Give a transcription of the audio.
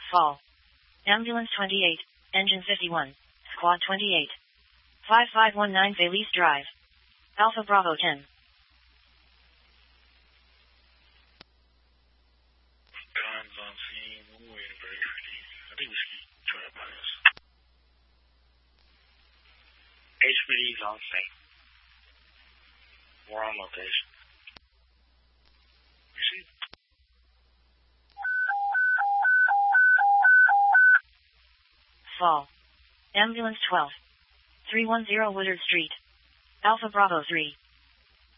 Fall. Ambulance 28, Engine 51, Squad 28. 5519 Felice Drive. Alpha Bravo 10. Guns on scene, we're waiting for HPD. I think we should try to buy us. HPD's on scene. We're on location. Receive. Fall. Ambulance 12. 310 Woodard Street. Alpha Bravo 3.